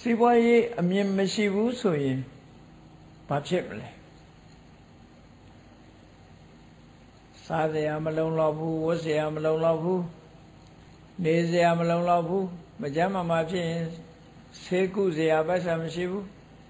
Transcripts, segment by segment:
စီးပွားရေးအမြင်မရှိဘူးဆိုရင်ဘာဖြစ်မလဲစားစရာမလုံလောက်ဘူးဝတ်စရာမလုံလောက်ဘူးနေစရာမလုံလောက်ဘူးမကြမ်းမာဖြစ်ရင်ဆေးကုစရာပိုက်ဆံမရှိဘူး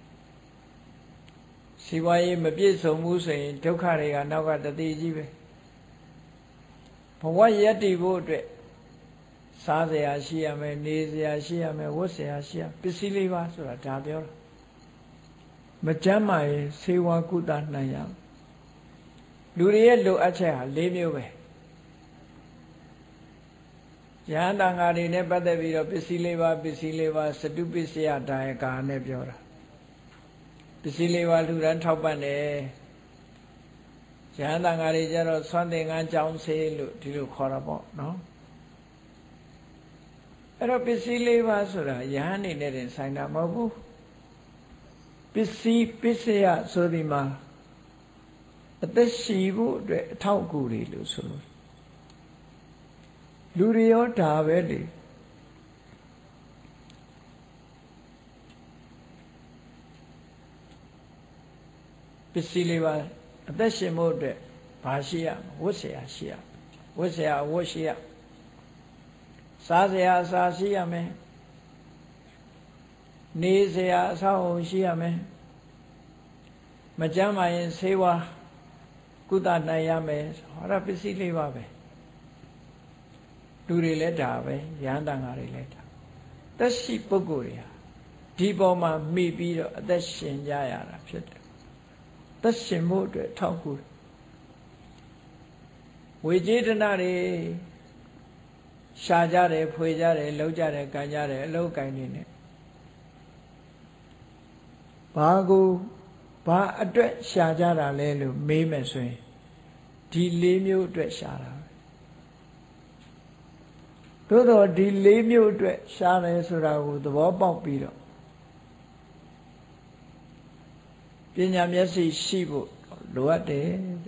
စီးပွားရေးမပြည့်စုံဘူးဆိုရင်ဒုက္ခတွေကနောက်ကတတိကြီးပဲဘဝရည်တည်ဖို့အတွက်စားစရာရှိရမယ်နေစရာရှိရမယ်ဝတ်စရာရှိရပစ္စည်းလေးပါဆိုတာဒါပြောတာမကြမ်းမာရင်ဆေးဝါးကုသနိုင်ရလူတွေရဲ့လိုအပ်ချက်ဟာ၄မျိုးပဲယဟန်တန်ဃာတွေနဲ့ပတ်သက်ပြီးတော့ပစ္စည်းလေးပါစတုပစ္စယဒါယကာနဲ့ပြောတာပစ္စည်းလေးပါလူရန်ထောက်ပံ့တယ်ယဟန်တန်ဃာတွေကျတော့ဆွမ်းသင်္ကန်းကြောင်းဆေးလို့ဒီလိုခေါ်တာပေါ့နော်အဲ့တော့ပစ္စည်းလေးပါဆိုတာယဟန်နေနဲ့တင်ဆိုင်တာမဟုတ်ဘူးပစ္စယဆိုဒီမှာအသက်ရှိဖို့အတွက်အထောက်အကူတွေလို့ဆိုလို့လူတွေရောဒါပဲလေပစ္စည်းလေးပါအသက်ရှင်ဖို့အတွက်ဘာရှိရဝတ်စရာရှိရဝတ်စရာဝတ်ရှိရစားစရာအစာရှိရမယ်နေစရာအဆောက်အအုံရှိရမယ်မကြမ်းမာရင်ဆေးဝါးကုသနိုင်ရမယ်ဟောတာပစ္စည်းလေးပါပဲလူတွေလည်းဒါပဲယဟန်တန်ဃာတွေလည်းဒါသက်ရှိပုဂ္ဂိုလ်တွေဟာဒီပေါ်မှာမိပြီးတော့အသက်ရှင်ကြရတာဖြစ်တယ်သက်ရှင်ဖို့အတွက်ထောက်ကူဝေကျေတနာတွေရှာကြတယ်ဖွေကြတယ်လှုပ်ကြတယ်ကန်ကြတယ်အလုပ်ကိုင်းနေနဲ့ဘာအတွက်ရှာကြတာလဲလို့မေးမယ်ဆိုရင်ဒီ၄မျိုးအတွက်ရှာတာသို့တော့ဒီ၄မျိုးအတွက်ရှာတယ်ဆိုတာကိုသဘောပေါက်ပြီးတော့ပညာမျက်စိရှိဖို့လိုအပ်တယ်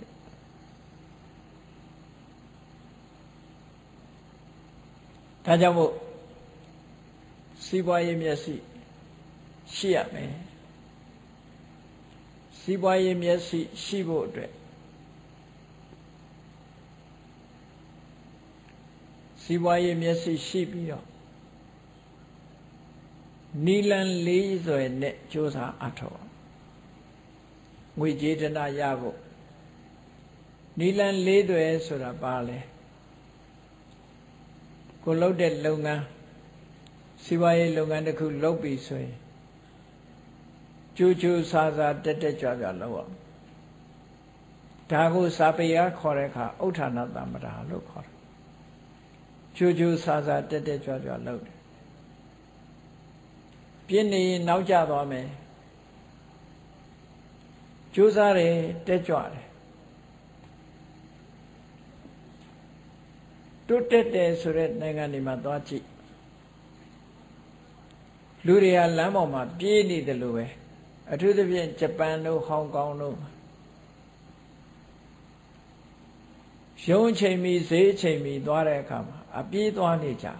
ဒါကြောင့်မို့စီးပွားရေးမျက်စိရှိရမယ်စီးပွားရေးမျက်စိရှိဖို့အတွက်စီးပွားရေးမျက်စိရှိပြီးတော့နီလန်လေးစွယ်နဲ့ကြိုးစားအထောက်ငွေကြေးတနာရဖို့နီလန်လေးစွယ်ဆိုတာပါလဲကိုလုပ်တဲ့လုပ်ငန်းစီးပွားရေးလုပ်ငန်းတစ်ခုလုပ်ပြီဆိုရင်ကျိုးကျိုးစားစားတက်တက်ကြွကြွလုပ်အောင်ဒါကိုစာပေကခေါ်တဲ့အခါဥဋ္ဌာဏတမ္ပရာလို့ခေါ်တယ်ကျိုးကျိုးစားစားတက်တက်ကြွကြွလုပ်တယ်ပြင်းနေရင်နောက်ကျသွားမယ်ကြိုးစားတယ်တက်ကြွတယ်တိုးတက်တယ်ဆိုတဲ့နိုင်ငံတွေမှာသွားကြည့်လူတွေကလမ်းပေါ်မှာပြေးနေတယ်လို့ပဲအထူးသဖြင့်ဂျပန်တို့ဟောင်ကောင်တို့ရုံးချိန်မီဈေးချိန်မီသွားတဲ့အခါမှာအပြေးသွားနေကြတာ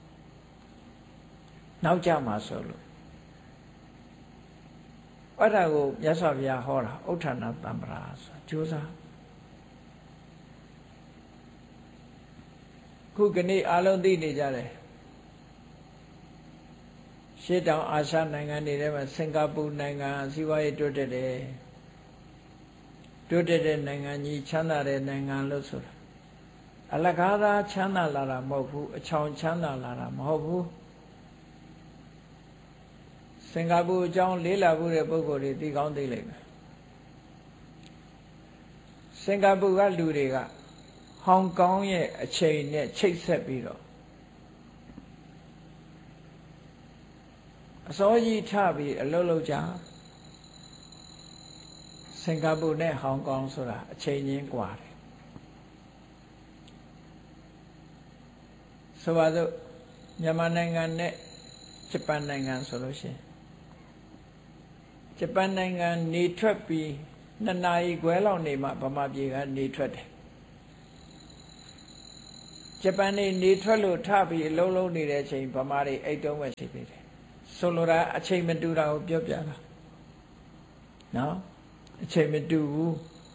နောက်ကျမှာဆိုလို့အဲ့ဒါကိုမြတ်စွာဘုရားဟောတာဥဋ္ဌာဏတမ္ပရာဆိုကြိုးစားခုကနေ့အားလုံးသိနေကြတယ်ရှေ့တောင်အာရှနိုင်ငံတွေထဲမှာစင်ကာပူနိုင်ငံစီးပွားရေးတိုးတက်တယ်တိုးတက်တဲ့နိုင်ငံကြီးချမ်းသာတဲ့နိုင်ငံလို့ဆိုတာအလကားသာချမ်းသာလာတာမဟုတ်ဘူးအချောင်ချမ်းသာလာတာမဟုတ်ဘူးစင်ကာပူအကြောင်းလေးလာဖို့တဲ့ပုဂ္ဂိုလ်တွေသိကောင်းသိလိမ့်မယ်စင်ကာပူကလူတွေကဟောင်ကောင်ရဲ့အချိန်နဲ့ချိတ်ဆက်ပြီးတော့အစောကြီးထပြီးအလုပ်လုပ်ကြစင်ကာပူနဲ့ဟောင်ကောင်ဆိုတာအချိန်ချင်းကွာတယ်ဆိုပါစို့မြန်မာနိုင်ငံနဲ့ဂျပန်နိုင်ငံဆိုလို့ရှိရင်ဂျပန်နိုင်ငံနေထွက်ပြီး2 နာရီခွဲလောက်နေမှဗမာပြည်ကနေထွက်တယ်ဂျပန်နေထွက်လို့ထပြီးအလုံးလုံးနေတဲ့အချိန်ဗမာတွေအိတ်တုံးပဲရှိသေးတယ်ဆိုလိုတာအချိန်မတူတာကိုပြောပြတာနော်အချိန်မတူဘူး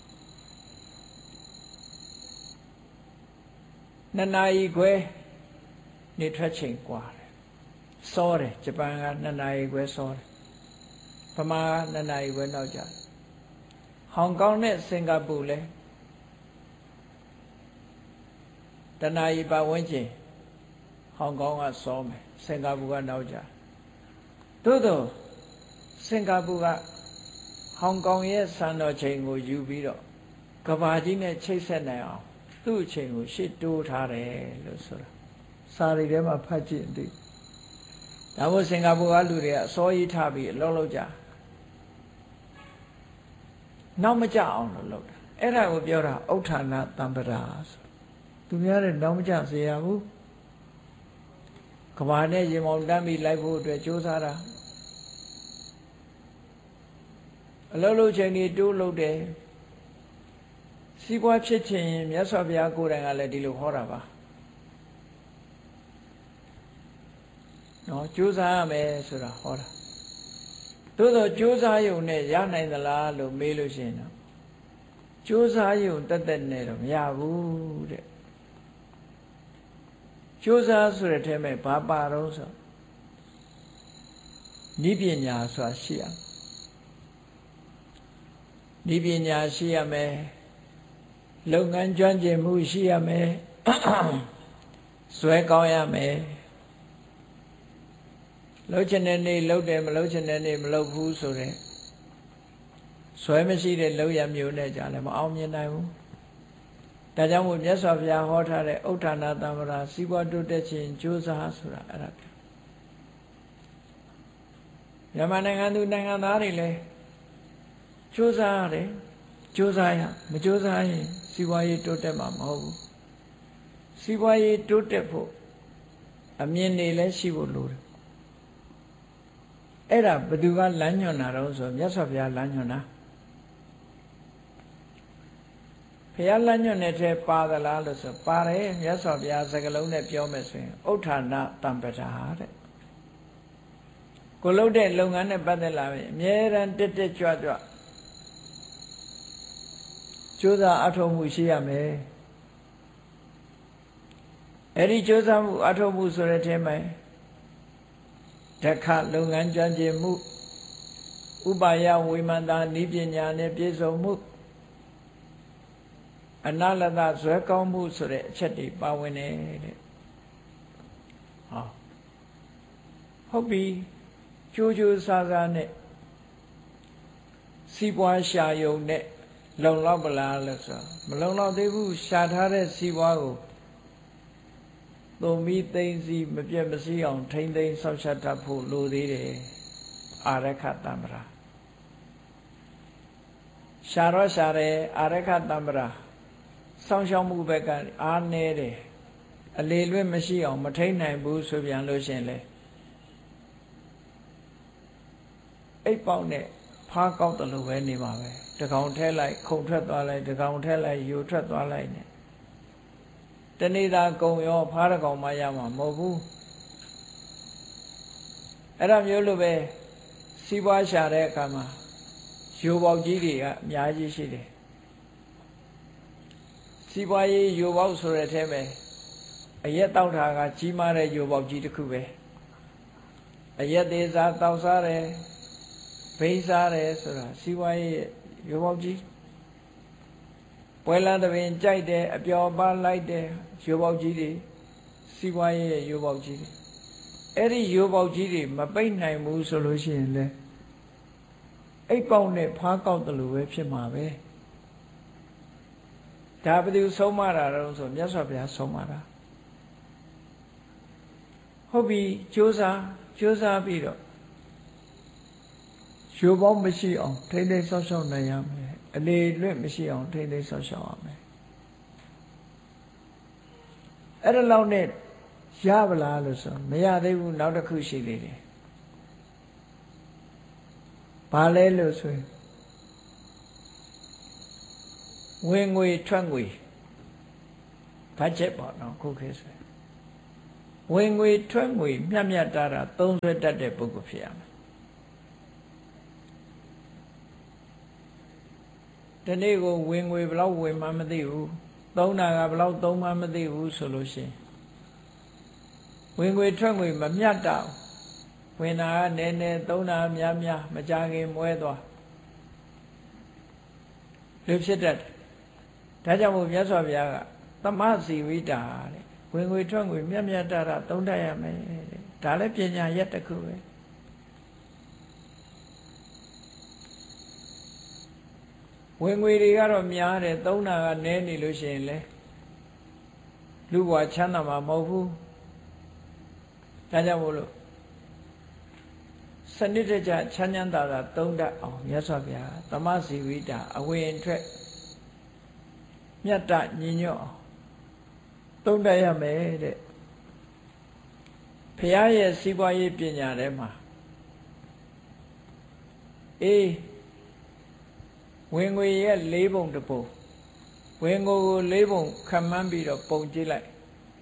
2 နာရီခွဲနေထွက်ချိန်กว่าတယ်စောတယ်ဂျပန်က2 နာရီခွဲစောတယ်ဗမာက2 နာရီခွဲနောက်ကျတယ်ဟောင်ကောင်နဲ့စင်ကာပူလဲ1 နာရီပတ်ဝန်းကျင်ဟောင်ကောင်ကစောမယ်စင်ကာပူကနောက်ကျသို့တော့စင်ကာပူကဟောင်ကောင်ရဲ့စံတော်ချိန်ကိုယူပြီးတော့ကဘာကြီးနဲ့ချိတ်ဆက်နိုင်အောင်သူ့အချိန်ကိုရှေ့တိုးထားတယ်လို့ဆိုတာစာရီထဲမှာဖတ်ကြည့်သိဒါမို့စင်ကာပူကလူတွေကအစောကြီးထားပြီးအလုပ်လုပ်ကြနောက်မကြအောင်လို့လုပ်တာအဲ့ဒါကိုပြောတာဥဋ္ဌာဏတံပရာဆိုသူများတဲ့နောက်မကြစေရဘူးကဘာနဲ့ရေမောင်တန်းပြီးလိုက်ဖို့အတွက်ကြိုးစားတာအလုပ်လုပ်ချိန်တွေတိုးလုပ်တယ်စီးပွားဖြစ်ခြင်းမြတ်စွာဘုရားကိုယ်တိုင်ကလည်းဒီလိုဟောတာပါနော်ကြိုးစားရမယ်ဆိုတာဟောတာသို့သောကြိုးစားရုံနဲ့ရနိုင်သလားလို့မေးလို့ရှိရင်တော့ကြိုးစားရုံတက်တက်နဲ့တော့မရဘူးတဲ့ကြိုးစားဆိုတဲ့ထဲမှာဘာပါတော့ဆိုနိပညာဆိုတာရှိရနိပညာရှိရမယ်လုပ်ငန်းကျွမ်းကျင်မှုရှိရမယ်စွဲကောင်းရမယ်လှုပ်ချင်တဲ့နေ့လှုပ်တယ်မလှုပ်ချင်တဲ့နေ့မလှုပ်ဘူးဆိုတဲ့စွဲမရှိတဲ့လှုပ်ရမျိုးနဲ့ကြာလည်းမအောင်မြင်နိုင်ဘူးဒါကြောင့်မို့မြတ်စွာဘုရားဟောထားတဲ့ဥဋ္ဌာဏတံပရာစီးပွားတိုးတက်ခြင်းကြိုးစားဆိုတာအဲ့ဒါမြန်မာနိုင်ငံသူနိုင်ငံသားတွေလည်းကြိုးစားရတယ်ကြိုးစားရမကြိုးစားရင်စီးပွားရေးတိုးတက်မှာမဟုတ်ဘူးစီးပွားရေးတိုးတက်ဖို့အမြင်တွေလည်းရှိဖို့လိုတယ်အဲ့ဒါဘယ်သူကလမ်းညွှန်တာတော့ဆိုမြတ်စွာဘုရားလမ်းညွှန်တာဘုရားလမ်းညွှန်တဲ့ထဲပါသလားလို့ဆိုပါတယ်မြတ်စွာဘုရားစကားလုံးနဲ့ပြောမယ်ဆိုရင်ဥဋ္ဌာဏတံပရာတဲ့ကိုလုပ်တဲ့လုပ်ငန်းနဲ့ပတ်သက်လာပြီအမြဲတမ်းတက်တက်ကြွကြွကြိုးစားအထောက်မှုရှိရမယ်အဲ့ဒီကြိုးစားမှုအထောက်မှုဆိုတဲ့ထဲမှာဓက္ခလုပ်ငန်းကျွမ်းကျင်မှုဥပါယဝိမန္တာနိပညာနဲ့ပြည့်စုံမှုအနာလတဇွဲကောင်းမှုဆိုတဲ့အချက်တွေပါဝင်တယ်တဲ့ဟောဟုတ်ပြီကြိုးကြိုးစားစားနဲ့စီးပွားရှာယုံနဲ့လုံလောက်ပလားလို့ဆိုမလုံလောက်သေးဘူးရှာထားတဲ့စီးပွားကိုသုံးပြီးသိသိမပြတ်မစည်းအောင်ထိမ့်သိမ်းဆောက်ရှက်တတ်ဖို့လိုသေးတယ်အာရခတံပရာရှာတော့ရှာတယ်အာရခတံပရာစောင့်ရှောက်မှုဘက်ကအားနည်းတယ်အလေလွတ်မရှိအောင်မထိန်နိုင်ဘူးဆိုပြန်လို့ရှင်လေအိပ်ပေါက်နဲ့ဖားကောက်တယ်လို့ပဲနေပါပဲတကောင်ထဲလိုက်ခုံထွက်သွားလိုက်တကောင်ထဲလိုက်ယူထွက်သွားလိုက်နဲ့တနေ့သာကုံရောဖားတကောင်မှရမှာမဟုတ်ဘူးအဲ့ဒါမျိုးလိုပဲစီးပွားရှာတဲ့အခါမှာယူပေါက်ကြီးတွေကအများကြီးရှိတယ်စီးပွားရေးယူပေါက်ဆိုတဲ့ထဲမှာအရက်တောက်တာကကြီးမားတဲ့ယူပေါက်ကြီးတစ်ခုပဲအရက်သေးစားတောက်စားတယ်ဘိန်းစားတယ်ဆိုတာစီးပွားရေးယူပေါက်ကြီးပွဲလန်းသဘင်ကြိုက်တယ်အပျော်ပါလိုက်တယ်ယူပေါက်ကြီးတွေစီးပွားရေးရဲ့ယူပေါက်ကြီးတွေအဲ့ဒီယူပေါက်ကြီးတွေမပိတ်နိုင်ဘူးဆိုလို့ရှိရင်လေအိပ်ပေါက်နဲ့ဖားကောက်တယ်လို့ပဲဖြစ်မှာပဲဒါဘယ်သူဆုံးမတာတော့ဆိုမြတ်စွာဘုရားဆုံးမတာဟုတ်ပြီကြိုးစားပြီးတော့ယူပေါက်မရှိအောင်ထိမ့်သိမ်းဆောက်ရှောက်နိုင်ရမယ်အနေလွတ်မရှိအောင်ထိမ့်သိမ်းဆောက်ရှောက်ရမယ်အဲ့ဒါလောက်နဲ့ရပါလားလို့ဆိုမရသေးဘူးနောက်တစ်ခုရှိသေးတယ်ဘာလဲလို့ဆိုရင်ဝင်ငွေထွက်ငွေဘတ်ဂျက်ပေါ့နော်ခုခေတ်ဆိုဝင်ငွေထွက်ငွေမျှမျှတတာသုံးစွဲတတ်တဲ့ပုဂ္ဂိုလ်ဖြစ်ရမယ်ဒီနေ့ကိုဝင်ငွေဘယ်လောက်ဝင်မှမသိဘူးသုံးတာကဘယ်လောက်သုံးမှမသိဘူးဆိုလို့ရှိရင်ဝင်ငွေထွက်ငွေမမျှတဘူးဝင်တာကနည်းနည်းသုံးတာများများမကြခင်မွဲသွားလူဖြစ်တတ်တယ်ဒါကြောင့်မို့မြတ်စွာဘုရားကသမစီဝိတာတဲ့ဝင်ငွေထွက်ငွေမျှမျှတတာသုံးတတ်ရမယ်တဲ့ဒါလည်းပညာရက်တစ်ခုပဲဝင်ငွေတွေကတော့များတယ်သုံးတာကနည်းနေလို့ရှိရင်လေလူဘဝချမ်းသာမှာမဟုတ်ဘူးဒါကြောင့်မို့လို့စနစ်တကျချမ်းချမ်းသာသာသုံးတတ်အောင်မြတ်စွာဘုရားသမစီဝိတာအဝင်အထွက်မြတ်တညီညွတ်အောင်သုံးတတ်ရမယ်တဲ့ဘုရားရဲ့စီးပွားရေးပညာထဲမှာဝင်ငွေရဲ့၄ပုံတစ်ပုံဝင်ငွေကို၄ပုံခံမှန်းပြီးတော့ပုံကြည့်လိုက်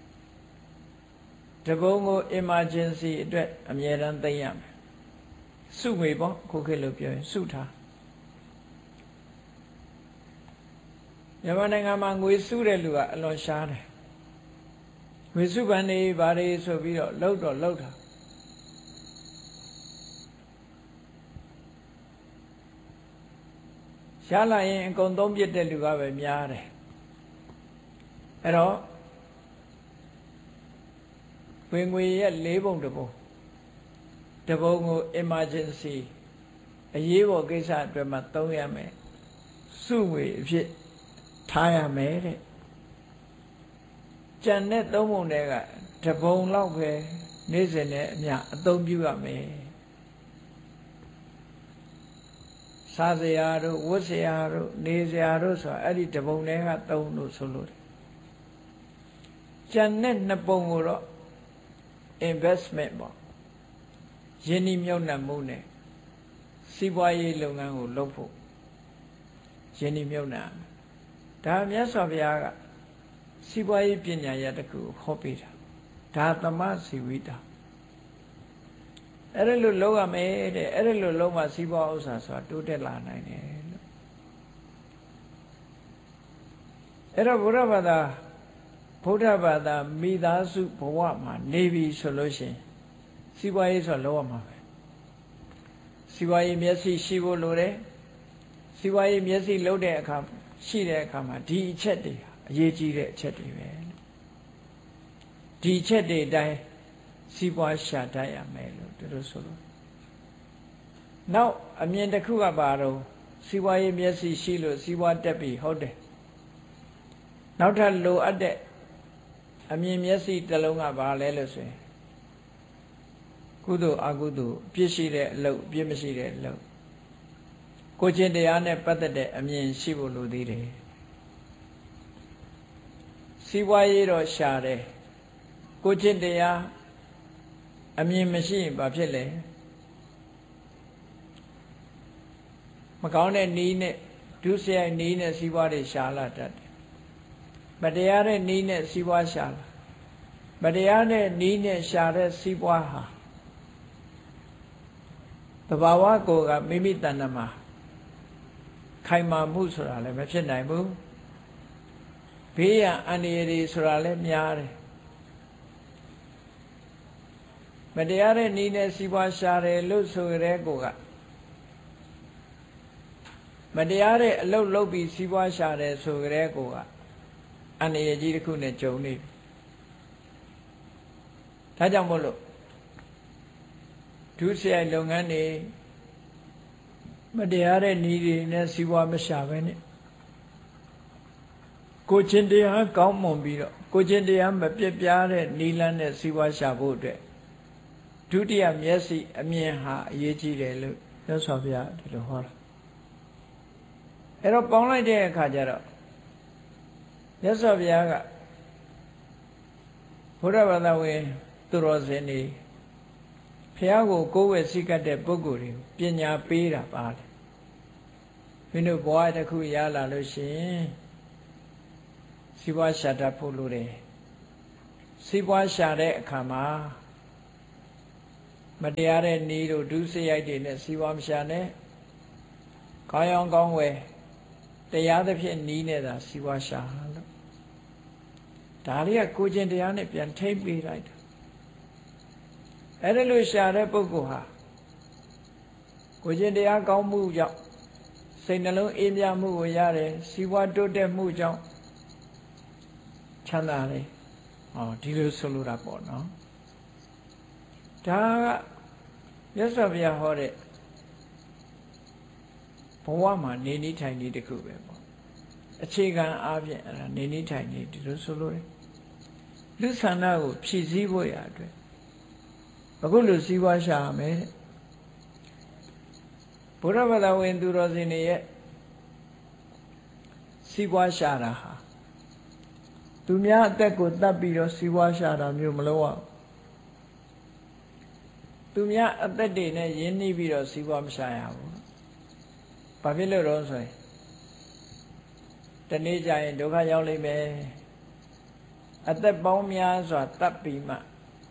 တစ်ပုံကို emergency အတွက်အမြဲတမ်းသိရမယ်စုငွေပေါ့ခုခေတ်လို့ပြောရင်စုထားမြန်မာနိုင်ငံမှာငွေစုတဲ့လူကအလွန်ရှားတယ်ငွေစုပန်းနေဘာတွေဆိုပြီးတော့လှုပ်တာရှားလာရင်အကုန်သုံးပြတဲ့လူကပဲများတယ်အဲ့တော့ဝင်ငွေရဲ့၄ပုံတစ်ပုံတစ်ပုံကို emergency အရေးပေါ်ကိစ္စအတွက်မှသုံးရမယ်စုငွေအဖြစ်ထားရမယ်တဲ့ကြံတဲ့သုံးပုံတွေကတစ်ပုံလောက်ပဲနေ့စဉ်နဲ့အမျှအသုံးပြုရမယ်စားစရာတို့ဝတ်စရာတို့နေစရာတို့ဆိုတာအဲ့ဒီတစ်ပုံတွေကသုံးလို့ဆိုလို့ကြံတဲ့နှစ်ပုံကိုတော့ investment ပေါ့ယင်းဒီမြုပ်နှံမှုနဲ့စီးပွားရေးလုပ်ငန်းကိုလုပ်ဖို့ယင်းဒီမြုပ်နှံဒါမြတ်စွာဘုရားကစီးပွားရေးပညာရတစ်ခုဟောပေးတာဒါသမစီဝိတာအဲ့ဒါလို့လုပ်ရမယ်တဲ့အဲ့ဒါလို့လုံးဝစီးပွားဥစ္စာဆိုတာတိုးတက်လာနိုင်တယ်လို့အဲ့တော့ဘုရားဘာသာမိသားစုဘဝမှာနေပြီဆိုလို့ရှိရင်စီးပွားရေးဆိုလုပ်ရမှာပဲစီးပွားရေးမျက်စိရှိဖို့လိုတယ်စီးပွားရေးမျက်စိလုပ်တဲ့အခါရှိတဲ့အခါမှာဒီအချက်တွေအရေးကြီးတဲ့အချက်တွေပဲဒီအချက်တွေအတိုင်းစီးပွားရှာတတ်ရမယ်လို့တို့ဆိုလို့နောက်အမြင်တစ်ခုကပါတော့စီးပွားရေးမျက်စိရှိလို့စီးပွားတက်ပြီဟုတ်တယ်နောက်ထပ်လိုအပ်တဲ့အမြင်မျက်စိတစ်လုံးကပါလဲလို့ဆိုရင်ကုသိုလ်အကုသိုလ်ပြည့်ရှိတဲ့အလုပ်ပြည့်မရှိတဲ့အလုပ်ကိုချင်းတရားနဲ့ပတ်သက်တဲ့အမြင်ရှိဖို့လိုသေးတယ်စီးပွားရေးတော့ရှာတယ်ကိုချင်းတရားအမြင်မရှိရင်ဘာဖြစ်လဲမကောင်းတဲ့နီးနဲ့ဒုစရိုက်နီးနဲ့စီးပွားတွေရှာလာတတ်တယ်မတရားတဲ့နီးနဲ့စီးပွားရှာလာမတရားတဲ့နီးနဲ့ရှာတဲ့စီးပွားဟာသဘာဝကိုယ်ကမိမိတဏ္ဍမှာခိုင်မာမှုဆိုတာလည်းမဖြစ်နိုင်ဘူးဘေးရန်အန္တရာယ်တွေဆိုတာလည်းများတယ်မတရားတဲ့နီးနဲ့စီးပွားရှာတယ်လို့ဆိုရဲကိုကမတရားတဲ့အလုပ်လုပ်ပြီးစီးပွားရှာတယ်ဆိုရဲကိုကအန္တရာယ်ကြီးတစ်ခုနဲ့ကြုံနေဒါကြောင့်မို့လို့ဒုစရိုက်လုပ်ငန်းတွေမတရားတဲ့နီးတွေနဲ့စီးပွားမရှာဘဲနဲ့ကိုချင်းတရားကောင်းမွန်ပြီးတော့ကိုချင်းတရားမပြတ်ပြားတဲ့နီးလန်းနဲ့စီးပွားရှာဖို့အတွက်ဒုတိယမျက်စိအမြင်ဟာအရေးကြီးတယ်လို့မြတ်စွာဘုရားဒီလိုဟောတာအဲ့တော့ပေါင်းလိုက်တဲ့အခါကျတော့မြတ်စွာဘုရားကဘုရားဘာသာဝင်သူတော်စင်တွေဘုရားကိုကိုးဝယ်စိတ်ကပ်တဲ့ပုဂ္ဂိုလ်တွေကိုပညာပေးတာပါလေမင်းတို့ဘဝတစ်ခုရလာလို့ရှိရင်စီးပွားရှာတတ်ဖို့လိုတယ်စီးပွားရှာတဲ့အခါမှာမတရားတဲ့နည်းတို့ဒုစရိုက်တွေနဲ့စီးပွားမရှာနဲ့ကောင်းရောင်းကောင်းဝယ်တရားသဖြင့်နီးနေတာစီးပွားရှာလို့ဒါလေးကကိုကျင်တရားနဲ့ပြန်ထိမ့်ပေးလိုက်တာအဲ့ဒါလို့ရှာတဲ့ပုဂ္ဂိုလ်ဟာကိုကျင်တရားကောင်းမှုကြောင့်စိတ်နှလုံးအေးမြမှုကိုရတယ်စီးပွားတိုးတက်မှုကြောင့်ချမ်းသာတယ်ဒီလိုဆိုလိုတာပေါ့နော်ဒါကမြတ်စွာဘုရားဟောတဲ့ဘဝမှာနေနည်းထိုင်နည်းတစ်ခုပဲပေါ့အခြေခံအားဖြင့်အဲ့ဒါနေနည်းထိုင်နည်းဒီလိုဆိုလို့လူဆန္ဒကိုဖြည့်ဆည်းဖို့ရအတွက်အခုလိုစီးပွားရှာရမယ်ဘုရားဘာသာဝင်သူတော်စင်တွေရဲ့စီးပွားရှာတာဟာသူများအသက်ကိုတတ်ပြီးတော့စီးပွားရှာတာမျိုးမလုပ်ရဘူးသူများအသက်တွေနဲ့ရင်းနှီးပြီးတော့စီးပွားမရှာရဘူးဘာဖြစ်လို့တော့ဆိုရင်တနေ့ကျရင်ဒုက္ခရောက်လိမ့်မယ်အသက်ပေါင်းများစွာတတ်ပြီးမှ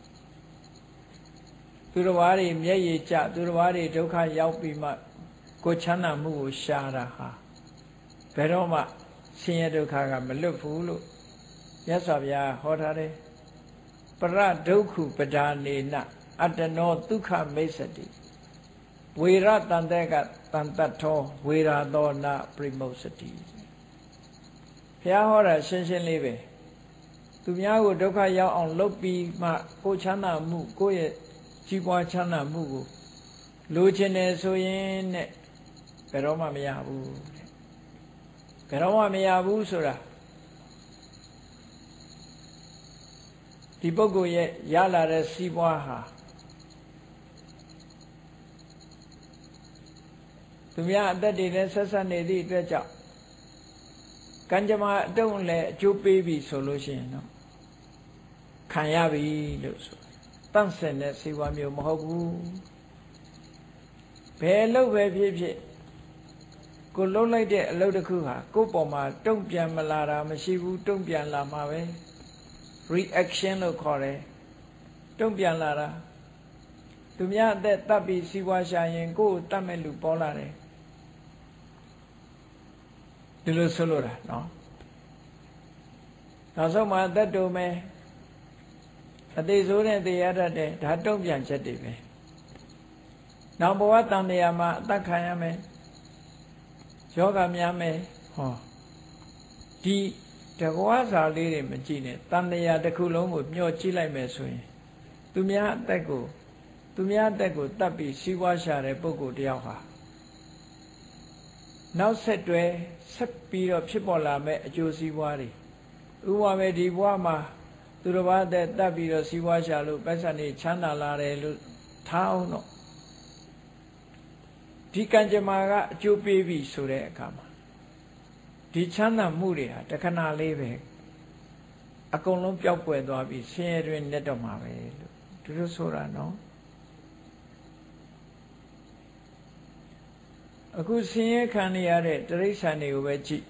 သူတော်ဘာတွေမျက်ရည်ကျသူတော်ဘာတွေဒုက္ခရောက်ပြီးမှကိုချမ်းသာမှုကိုရှာတာဟာဘယ်တော့မှဆင်းရဲဒုက္ခကမလွတ်ဘူးလို့မြတ်စွာဘုရားဟောထားတယ်ပရဒုက္ခုပဒါနေနအတ္တနောဒုက္ခမိစ္ဆတိဝေရတန်တဲ့ကတန်တထောဝေရသောနာပရိမုစတိဘုရားဟောတာရှင်းရှင်းလေးပဲသူများကိုဒုက္ခရောက်အောင်လုပ်ပြီးမှကိုချမ်းသာမှုကိုရဲ့ကြီးပွားချမ်းသာမှုကိုလိုချင်တယ်ဆိုရင်နဲ့ဘယ်တော့မှမရဘူးတဲ့ဘယ်တော့မှမရဘူးဆိုတာဒီပုဂ္ဂိုလ်ရဲ့ရလာတဲ့စီးပွားဟာသူများအသက်တွေနဲ့ဆက်ဆက်နေသည့်အတွက်ကြောင့်ကံကြမ္မာအတုံးလည်းအကျိုးပေးပြီဆိုလို့ရှိရင်တော့ခံရပြီလို့ဆိုတန့်စင်တဲ့စီးပွားမျိုးမဟုတ်ဘူးဘယ်လို့ပဲဖြစ်ဖြစ်ကိုလှုပ်လိုက်တဲ့အလုပ်တစ်ခုဟာကိုယ့်ပေါ်မှာတုံ့ပြန်မလာတာမရှိဘူးတုံ့ပြန်လာမှာပဲ reaction လို့ခေါ်တယ်တုံ့ပြန်လာတာသူများအသက်တပ်ပြီးစီးပွားရှာရင်ကိုယ်တတ်မဲ့လူပေါ်လာတယ်ဒီလိုဆိုလိုတာနော်နောက်ဆုံးမှာအသက်တူမယ်အသေးဆိုးတဲ့သေရတတ်တယ်ဒါတုံ့ပြန်ချက်တွေပဲနောက်ဘဝတန်တရားမှာအသက်ခံရမယ်ယောဂများမယ်ဟောဒီတကွာစာလေးတွေမကြည့်နဲ့တန်တရားတစ်ခုလုံးကိုမျှော်ကြည့်လိုက်မယ်ဆိုရင်သူများအသက်ကိုတတ်ပြီးစီးပွားရှာတဲ့ပုဂ္ဂိုလ်တယောက်ဟာနောက်ဆက်တွဲဆက်ပြီးတော့ဖြစ်ပေါ်လာမဲ့အကျိုးစီးပွားတွေဥပမာပဲဒီဘဝမှာသူတစ်ပါးအသက်တတ်ပြီးတော့စီးပွားရှာလို့ပိုက်ဆံတွေချမ်းသာလာတယ်လို့ထားအောင်တော့ဒီကံကြမ္မာကအကျိုးပေးပြီဆိုတဲ့အခါမှာဒီချမ်းသာမှုတွေဟာတခဏလေးပဲအကုန်လုံးပျောက်ကွယ်သွားပြီးဆင်းရဲတွင်နဲ့တော့မှာပဲလို့ဒီလိုဆိုတာနော်အခုဆင်းရဲခံရတဲ့တိရစ္ဆာန်တွေကိုပဲကြည့်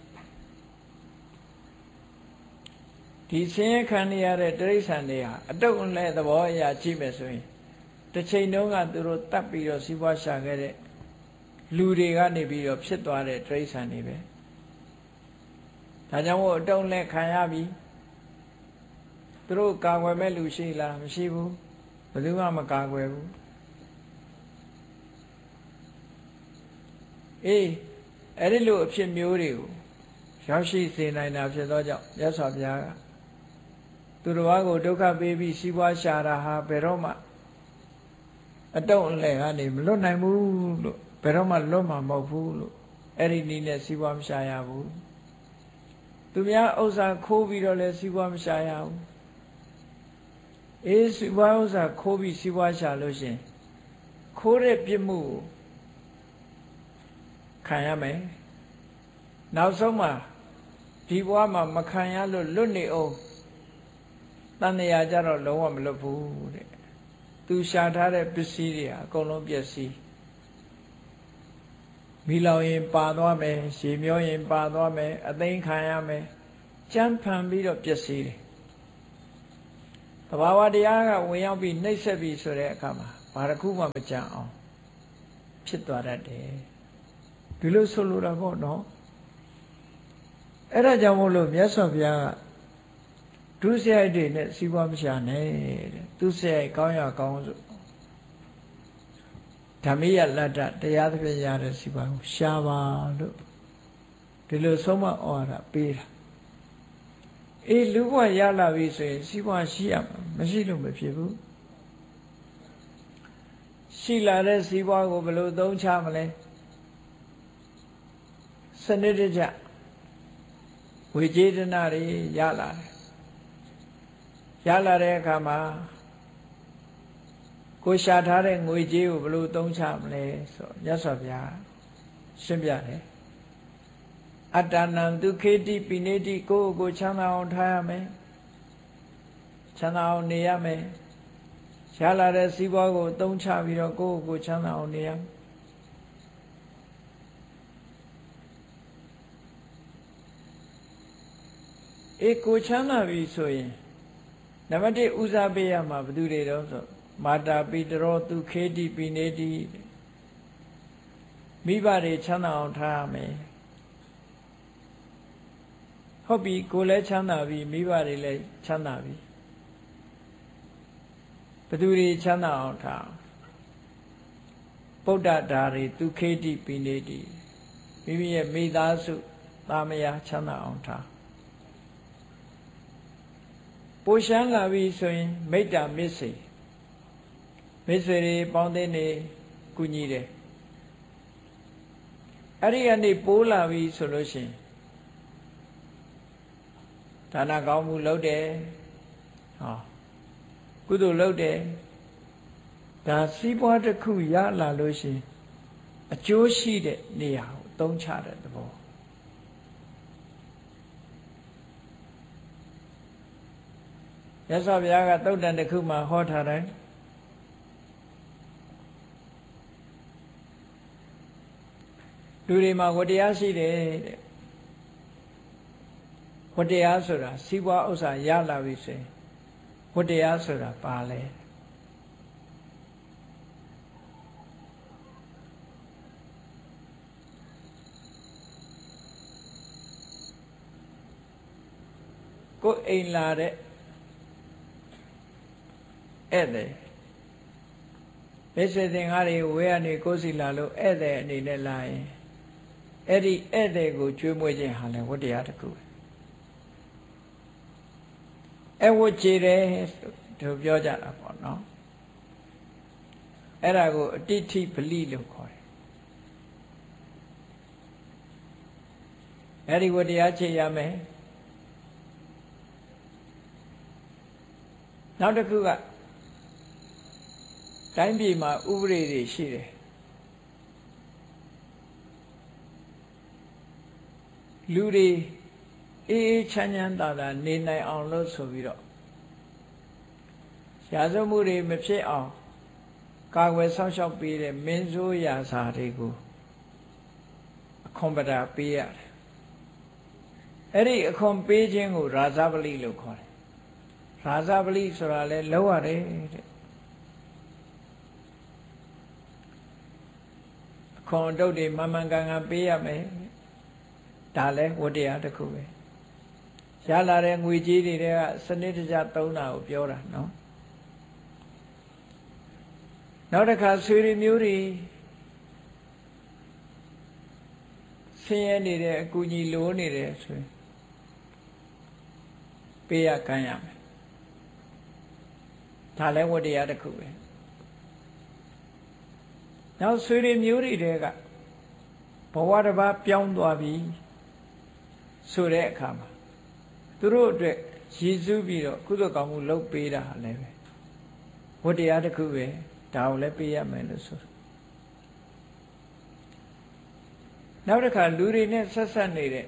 ဒီဆင်းရဲခံရတဲ့တိရစ္ဆာန်တွေဟာအတုံးလဲသဘောအရာကြည့်မယ်ဆိုရင်တစ်ချိန်တုန်းကသူတို့တတ်ပြီးတော့စီးပွားရှာခဲ့တဲ့လူတွေကနေပြီးတော့ဖြစ်သွားတဲ့တိရစ္ဆာန်တွေပဲဒါကြောင့်မို့အတုံးလဲခံရပြီသူတို့ကာကွယ်မဲ့လူရှိလားမရှိဘူးဘယ်သူမှမကာကွယ်ဘူးအဲ့ဒီလိုအဖြစ်မျိုးတွေကိုရောက်ရှိစေနိုင်တာဖြစ်သောကြောင့်မြတ်စွာဘုရားကသူတစ်ပါးကိုဒုက္ခပေးပြီးစီးပွားရှာတာဟာဘယ်တော့မှအတုံးအလဲကနေမလွတ်နိုင်ဘူးလို့ဘယ်တော့မှလွတ်မှာမဟုတ်ဘူးလို့အဲ့ဒီနည်းနဲ့စီးပွားမရှာရဘူးသူများဥစ္စာခိုးပြီးတော့လည်းစီးပွားမရှာရဘူးစီးပွားဥစ္စာခိုးပြီးစီးပွားရှာလို့ရှင်ခိုးတဲ့ပြစ်မှုကိုခံရမယ်နောက်ဆုံးမှာဒီဘဝမှာမခံရလို့လွတ်နေအောင်တန်တရားကြတော့လုံးဝမလွတ်ဘူးတဲ့သူရှာထားတဲ့ပစ္စည်းတွေအကုန်လုံးပျက်စီးမိလောင်ရင်ပါသွားမယ်ရေမျောရင်ပါသွားမယ်အသိမ်းခံရမယ်ကြမ်းဖန်ပြီးတော့ပျက်စီးတယ်သဘာဝတရားကဝင်ရောက်ပြီးနှိပ်စက်ပြီးဆိုတဲ့အခါမှာဘာတစ်ခုမှမကြံအောင်ဖြစ်သွားတတ်တယ်ဒီလိုဆိုလိုတာပေါ့နော်အဲ့ဒါကြောင့်မို့လို့မြတ်စွာဘုရားကဒုစရိုက်တွေနဲ့စီးပွားမရှာနဲ့တဲ့သူစရိုက်ကောင်းရကောင်းဆိုဓမ္မိယလတ္တတရားသဖြင့်ရတဲ့စီးပွားကိုရှာပါလို့ဒီလိုဆုံးမဩဝါဒပေးတာအေးလူဘဝရလာပြီဆိုရင်စီးပွားရှိရမှာမရှိလို့မဖြစ်ဘူးရှိလာတဲ့စီးပွားကိုဘယ်လိုသုံးချမလဲစနစ်တကျဝိကျေတနာတွေရလာတယ်ရလာတဲ့အခါမှာကိုရှာထားတဲ့ငွေကြေးကိုဘယ်လိုသုံးချမလဲဆိုမြတ်စွာဘုရားရှင်းပြတယ်အတ္တနံဒုခေတိပိနေတိကိုယ့်ကိုချမ်းသာအောင်ထားရမယ်ချမ်းသာအောင်နေရမယ်ရလာတဲ့စီးပွားကိုသုံးချပြီးတော့ကိုယ့်ကိုချမ်းသာအောင်နေရမယ်အေးကိုချမ်းသာပြီဆိုရင်နံပါတ်1ဦးစားပေးရမှာဘယ်သူတွေတော့ဆိုမာတာပိတရောဒုခေတိပိနေတိမိဘတွေချမ်းသာအောင်ထားရမယ်ဟုတ်ပြီကိုလည်းချမ်းသာပြီမိဘတွေလည်းချမ်းသာပြီဘသူတွေချမ်းသာအောင်ထားပုဒ္ဒတာတွေဒုခေတိပိနေတိမိမိရဲ့မိသားစုသားမယားချမ်းသာအောင်ထားပိုရှမ်းလာပြီဆိုရင်မိတ္တာမစ္စေမိတ်ဆွေတွေပေါင်းသင်းနေကူညီတယ်အဲ့ဒီကနေပိုးလာပြီဆိုလို့ရှိရင်ဒါနကောင်းမှုလုပ်တယ်ဟောကုသိုလ်လုပ်တယ်ဒါစီးပွားတစ်ခုရလာလို့ရှိရင်အကျိုးရှိတဲ့နေရာကိုသုံးချတဲ့သဘောမြတ်စွာဘုရားကသုတ်တန်တစ်ခုမှာဟောထားတယ်လူတွေမှာဝတ္တရားရှိတယ်တဲ့ဝတ္တရားဆိုတာစီးပွားဥစ္စာရလာပြီဆိုရင်ဝတ္တရားဆိုတာပါလဲကိုယ်အိမ်လာတဲ့ဧည့်သည်မိတ်ဆွေသင်္ကားတွေဝေးကနေကိုယ်စီလာလို့ဧည့်သည်အနေနဲ့လာရင်အဲ့ဒီဧည့်သည်ကိုကျွေးမွေးခြင်းဟာလည်းဝတ္တရားတစ်ခုပဲအဝတ်ကြည်တယ်သူပြောကြတာပေါ့နော်အဲ့ဒါကိုအတိဋ္ဌိပလိလို့ခေါ်တယ်အဲ့ဒီဝတ္တရားခြေရမယ်နောက်တစ်ခုကတိုင်းပြည်မှာဥပဒေတွေရှိတယ်လူတွေအေးအေးချမ်းချမ်းသာသာနေနိုင်အောင်လို့ဆိုပြီးတော့ရာဇဝမှုတွေမဖြစ်အောင်ကာကွယ်ဆောက်ရှောက်ပေးတဲ့မင်းဆိုးရာဇာတွေကိုအခွန်ပဒါပေးရတယ်အဲ့ဒီအခွန်ပေးခြင်းကိုရာဇပလိလို့ခေါ်တယ်ရာဇပလိဆိုတာလဲလောက်ရတယ်တဲ့အခွန်အတုတ်တွေမှန်မှန်ကန်ကန်ပေးရမယ်ဒါလဲဝတ္တရားတစ်ခုပဲရလာတဲ့ငွေကြေးတွေကစနစ်တကျသုံးတာကိုပြောတာနော်နောက်တစ်ခါဆွေတွေမျိုးတွေဆင်းရဲနေတဲ့အကူအညီလိုနေတယ်ဆိုရင်ပေးရကမ်းရမယ်ဒါလည်းဝတ္တရားတစ်ခုပဲနောက်ဆွေတွေမျိုးတွေကဘဝတစ်ပါးပြောင်းသွားပြီဆိုတဲ့အခါမှာသူတို့အတွက်ရည်စူးပြီးတော့ကုသိုလ်ကောင်းမှုလုပ်ပေးတာလည်းပဲဝတ္တရားတစ်ခုပဲဒါကိုလည်းပေးရမယ်လို့ဆိုနောက်တစ်ခါလူတွေနဲ့ဆက်ဆက်နေတဲ့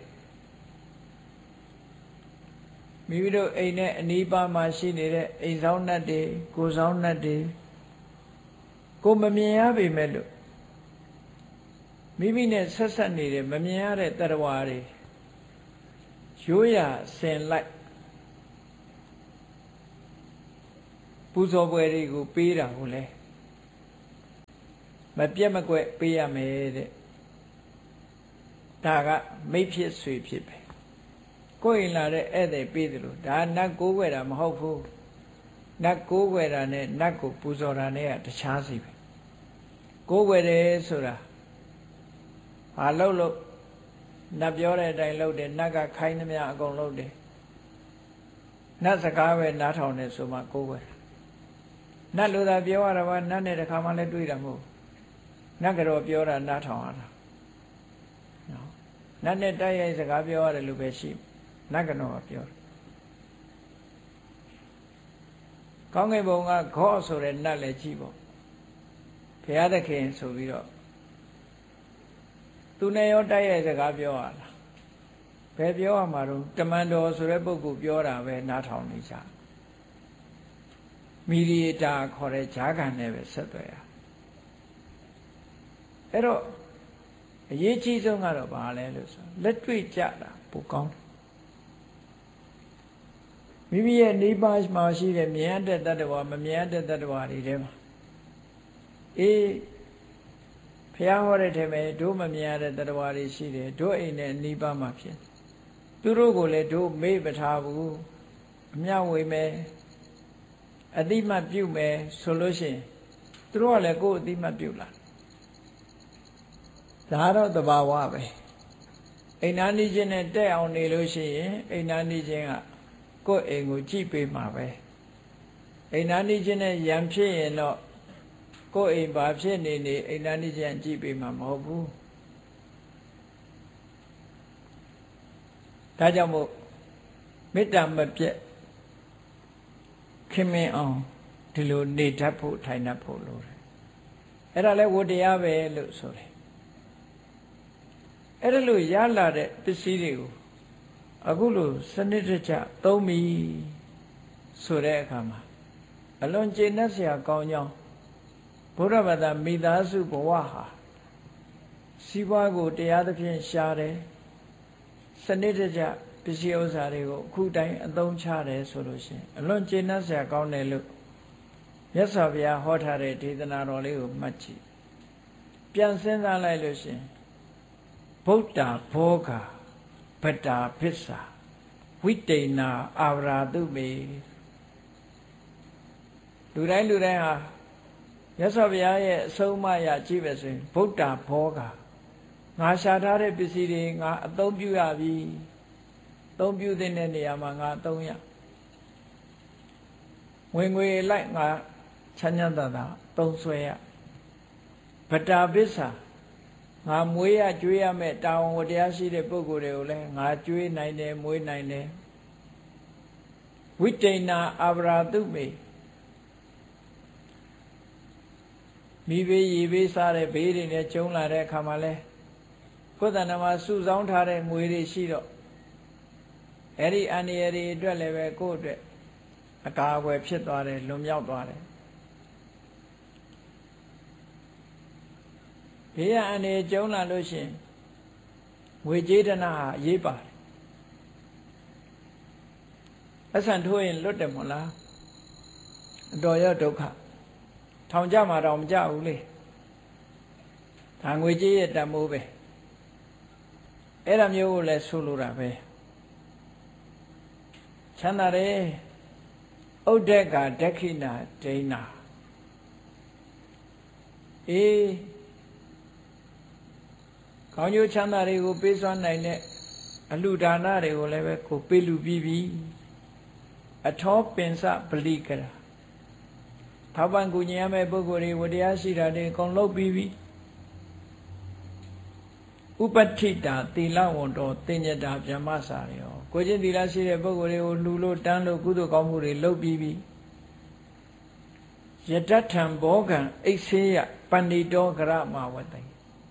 မိမိတို့အိမ်နဲ့အနီးပါးမှာရှိနေတဲ့အိမ်ဆောင်နှက်တွေကိုယ်ဆောင်နှက်တွေကိုမမြင်ရပေမဲ့လို့မိမိနဲ့ဆက်ဆက်နေတဲ့မမြင်ရတဲ့တ attva တွေရိုးရာဆင်လိုက်ပူဇော်ပွဲတွေကိုပေးတာကိုလေမပြတ်မကွက်ပေးရမယ်တဲ့ဒါကမိတ်ဖြစ်ဆွေဖြစ်ပဲကိုယ်ရင်လာတဲ့ဧည့်သည်ပေးတယ်လို့ဒါနတ်ကိုးကွယ်တာမဟုတ်ဘူးနတ်ကိုးကွယ်တာနဲ့နတ်ကိုပူဇော်တာနဲ့ကတခြားစီပဲကိုးကွယ်တယ်ဆိုတာဟာလို့နတ်ပြောတဲ့အတိုင်းလုပ်တယ်နတ်ကခိုင်းသမျှအကုန်လုပ်တယ်နတ်စကားပဲနားထောင်တယ်ဆိုမှကိုးကွယ်နတ်လူသာပြောရတာကနတ်နဲ့တခါမှလည်းတွေ့တာမဟုတ်နတ်ကတော့ပြောတာနားထောင်ရတာနော်နတ်နဲ့တိုက်ရိုက်စကားပြောရတယ်လို့ပဲရှိနတ်ကတော့ပြောတယ်ကောင်းကင်ဘုံကခော့ဆိုတဲ့နတ်လည်းကြည့်ပေါ့ဘုရားသခင်ဆိုပြီးတော့သူနဲ့ရောတိုက်ရိုက်စကားပြောရလားဘယ်ပြောရမှာတော့တမန်တော်ဆိုတဲ့ပုဂ္ဂိုလ်ပြောတာပဲနားထောင်နေကြမီဒီယေတာခေါ်တဲ့ဂျာခံနဲ့ပဲဆက်သွယ်ရအဲ့တော့အရေးကြီးဆုံးကတော့ဘာလဲလို့ဆိုလက်တွေ့ကြတာပိုကောင်းမိမိရဲ့နိဗ္ဗာန်မှာရှိတဲ့မြင်ရတဲ့တတ္တဝါမမြင်ရတဲ့တတ္တဝါတွေထဲမှာအေးဘုရားဟောတဲ့ထဲမှာတို့မမြင်ရတဲ့တတ္တဝါတွေရှိတယ်တို့အိမ်နဲ့နိဗ္ဗာန်မှာဖြစ်သူတို့ကိုလည်းတို့မေ့ပထားဘူးအမျှဝေမယ်အတိမတ်ပြုမယ်ဆိုလို့ရှိရင်သူတို့ကလည်းကိုယ်အတိမတ်ပြုလာဒါတော့သဘာဝပဲအိမ်နာနေခြင်းနဲ့တက်အောင်နေလို့ရှိရင်အိမ်နာနေခြင်းကကိုယ်အိမ်ကိုကြည့်ပေးမှာပဲအိမ်နာနေခြင်းနဲ့ရံဖြစ်ရင်တော့ကိုယ်အိမ်ဘာဖြစ်နေနေအိမ်နာနေခြင်းကြည့်ပေးမှာမဟုတ်ဘူးဒါကြောင့်မို့မေတ္တာမပြတ်ခင်မင်းအောင်ဒီလိုနေတတ်ဖို့ထိုင်တတ်ဖို့လိုတယ်အဲ့ဒါလဲဝတ္တရားပဲလို့ဆိုတယ်အဲ့ဒါလို့ရလာတဲ့ပစ္စည်းတွေကိုအခုလို့စနစ်တကျသုံးပြီဆိုတဲ့အခါမှာအလွန်ကျေနပ်စရာကောင်းကြောင်းဘုရားဘာသာမိသားစုဘဝဟာစီးပွားကိုတရားသဖြင့်ရှားတယ်စနစ်တကျပစ္စည်းဥစ္စာတွေကိုအခုတိုင်းအသုံးချတယ်ဆိုလို့ရှိရင်အလွန်ကျေနပ်စရာကောင်းတယ်လို့မြတ်စွာဘုရားဟောထားတဲ့ဒေသနာတော်လေးကိုမှတ်ကြည့်ပြန်စဉ်းစားလိုက်လို့ရှိရင်ဗုဒ္ဓဘောဂဗတ္တာပစ္စာဝိတိဏအာဝရာတုမေလူတိုင်းဟာမြတ်စွာဘုရားရဲ့အဆုံးအမရကြည့်ပဲဆိုရင်ဗုဒ္ဓဘောဂငါရှာထားတဲ့ပစ္စည်းတွေငါအသုံးပြုရပြီအသုံးပြုတဲ့နေရာမှာငါအသုံးရဝင်ငွေလိုက်ငါချမ်းချမ်းသာသာသုံးဆွဲရဗတ္တာပစ္စာငါမွေးရကြွေးရမယ်တာဝန်ဝတ္တရားရှိတဲ့ပုဂ္ဂိုလ်တွေကိုလည်းငါကြွေးနိုင်တယ်မွေးနိုင်တယ်ဝိတိဏအာဝရာတုမေမိဘေးရေဘေးစားတဲ့ဘေးတွေနဲ့ကျုံလာတဲ့အခါမှာလဲကိုယ်တဏ္ဍာမှာစုဆောင်းထားတဲ့ငွေတွေရှိတော့အဲ့ဒီအန္တရာယ်တွေအတွက်လည်းပဲကိုယ့်အတွက်အကာအကွယ်ဖြစ်သွားတယ်လွန်မြောက်သွားတယ်ဘေးအန္တရာယ်ကျုံလာလို့ရှိရင်ငွေကြေးတနာဟာအရေးပါတယ်အဆန်ထိုးရင်လွတ်တယ်မို့လားအတော်ရဒုက္ခထောင်ကြမှာတော့မကြဘူးလေဒါငွေကြေးရဲ့တန်ဖိုးပဲအဲ့ဒါမျိုးကိုလည်းဆိုလိုတာပဲချမ်းသာတယ်ဥဒ္ဒကဒက္ခိဏဒိဏအေးကောင်းကျိုးချမ်းသာတွေကိုပေးစွမ်းနိုင်တဲ့အလှူဒါနတွေကိုလည်းပဲကိုပေးလူပြီးပြီအထောပင်စပလိကရာထောက်ပံ့ကူညီရမယ့်ပုဂ္ဂိုလ်တွေဝတရားရှိတာတွေအကုန်လုပ်ပြီးပြီဥပဋ္ဌိတာသီလဝန္တောသင်္ညတာဗြဟ္မစာရောကိုချင်းသီလရှိတဲ့ပုဂ္ဂိုလ်တွေကိုလှူလို့တန်းလို့ကုသိုလ်ကောင်းမှုတွေလုပ်ပြီးပြီယတထံဘောဂံအိဆေယပဏိတောကရမဝတ္တိ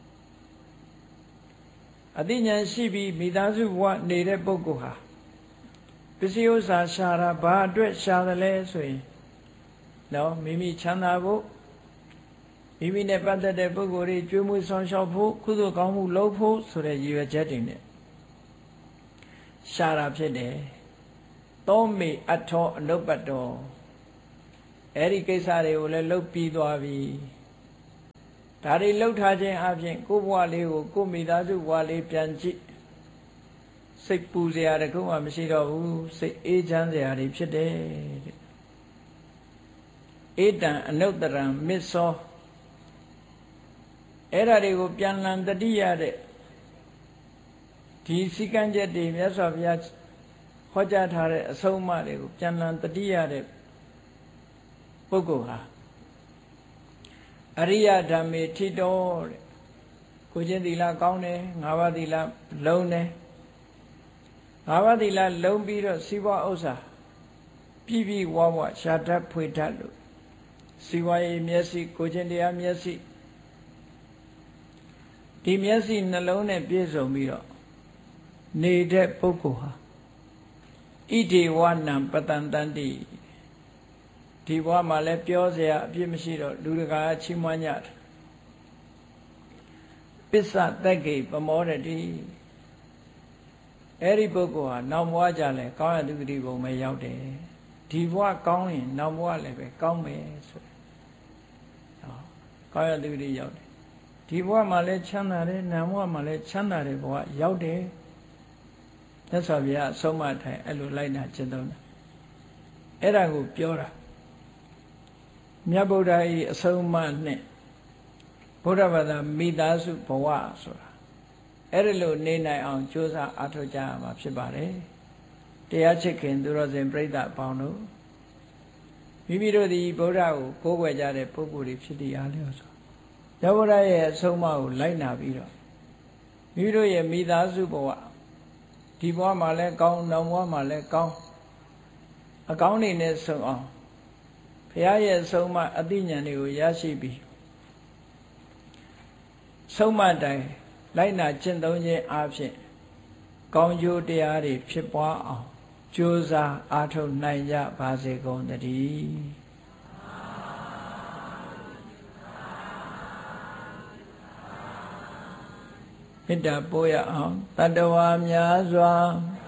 အသိဉာဏ်ရှိပြီးမိသားစုဘဝနေတဲ့ပုဂ္ဂိုလ်ဟာပစ္စည်းဥစ္စာရှာတာဘာအတွက်ရှာတယ်လဲဆိုရင်နော်မိမိချမ်းသာဖို့မိမိနဲ့ပတ်သက်တဲ့ပုဂ္ဂိုလ်တွေကျွေးမွေးဆောင်ရှောက်ဖို့ကုသိုလ်ကောင်းမှုလုပ်ဖို့ဆိုတဲ့ရည်ရွယ်ချက်တွေနဲ့ရှာတာဖြစ်တယ်သောမေအထောအနုပ္ပတ္တောအဲ့ဒီကိစ္စတွေကိုလည်းလှုပ်ပြီးသွားပြီဒါတွေလှုပ်ထားခြင်းအပြင်ကိုယ့်ဘဝလေးကိုကိုယ့်မိသားစုဘဝလေးပြန်ကြည့်စိတ်ပူစရာတခုမှမရှိတော့ဘူးစိတ်အေးချမ်းစရာတွေဖြစ်တယ်တဲ့ဧတံအနုတ္တရံမစ္ဆောအဲ့ဒါတွေကိုပြန်လည်တတိရတဲ့ဒီစိကံချက်တွေမြတ်စွာဘုရားဟောကြားထားတဲ့အဆုံးအမတွေကိုပြန်လည်တတိရတဲ့ပုဂ္ဂိုလ်ဟာအရိယဓမ္မေထိတော်တဲ့ကိုချင်းသီလကောင်းတယ်၅ပါးသီလလုံးတယ်၅ပါးသီလလုံးပြီးတော့စီးပွားဥစ္စာပြည့်ပြည့်ဝဝရှာတတ်ဖွေတတ်လို့စီးပွားရေးမျက်စိကိုချင်းတရားမျက်စိဒီမျက်စိနှလုံးနဲ့ပြည့်စုံပြီးတော့နေတဲ့ပုဂ္ဂိုလ်ဟာဣတိဝနံပတန်တန္တိဒီဘဝမှာလည်းပြောစရာအပြစ်မရှိတော့လူတကာချီးမွမ်းကြတယ်ပစ္စသက်ကေပမောရတိအဲ့ဒီပုဂ္ဂိုလ်ဟာနောက်ဘဝကြလဲကောင်းရသူဂတိဘုံပဲရောက်တယ်ဒီဘဝကောင်းရင်နောက်ဘဝလည်းပဲကောင်းမယ်ဆိုကောင်းရသူဂတိရောက်တယ်ဒီဘဝမှာလည်းချမ်းသာတယ်နာဘဝမှာလည်းချမ်းသာတယ်ဘဝရောက်တယ်သက်စွာဘုရားအဆုံးအမထိုင်အဲ့လိုလိုက်တာကျင့်သုံးတာအဲ့ဒါကိုပြောတာမြတ်ဗုဒ္ဓ၏အဆုံးအမနဲ့ဗုဒ္ဓဘာသာမိသားစုဘဝဆိုတာအဲ့ဒီလိုနေနိုင်အောင်ကြိုးစားအားထုတ်ကြရမှာဖြစ်ပါတယ်တရားချစ်ခင်သူတော်စင်ပြိဿအပေါင်းတို့မိမိတို့ဒီဗုဒ္ဓကိုကိုးကွယ်ကြတဲ့ပုဂ္ဂိုလ်တွေဖြစ်တည်အားလျော်စွာမြတ်ဗုဒ္ဓရဲ့အဆုံးအမကိုလိုက်နာပြီးတော့မိမိတို့ရဲ့မိသားစုဘဝဒီဘဝမှာလည်းကောင်းနောက်ဘဝမှာလည်းကောင်းအကောင်းနေနဲ့ဆုံးအောင်ဘုရားရဲ့ဆုံးမအသိဉာဏ်တွေကိုရရှိပြီးဆုံးမတိုင်းလိုက်နာကျင့်သုံးခြင်းအပြင်ကောင်းကျိုးတရားတွေဖြစ်ပွားအောင်ကြိုးစားအားထုတ်နိုင်ကြပါစေကုန်သတည်းမေတ္တာပို့ရအောင်တတ္တဝါများစွာ